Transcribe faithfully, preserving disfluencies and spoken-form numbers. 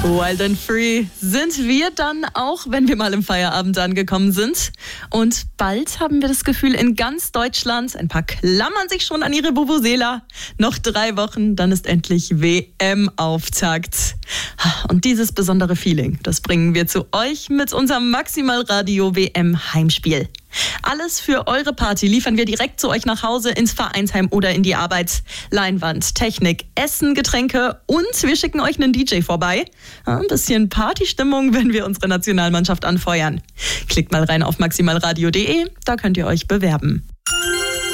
Wild and Free sind wir dann auch, wenn wir mal im Feierabend angekommen sind. Und bald haben wir das Gefühl, in ganz Deutschland, ein paar klammern sich schon an ihre Vuvuzela. Noch drei Wochen, dann ist endlich W M-Auftakt. Und dieses besondere Feeling, das bringen wir zu euch mit unserem Maximal Radio W M-Heimspiel. Alles für eure Party liefern wir direkt zu euch nach Hause, ins Vereinsheim oder in die Arbeit. Leinwand, Technik, Essen, Getränke und wir schicken euch einen D J vorbei. Ein bisschen Partystimmung, wenn wir unsere Nationalmannschaft anfeuern. Klickt mal rein auf maximalradio punkt de, da könnt ihr euch bewerben.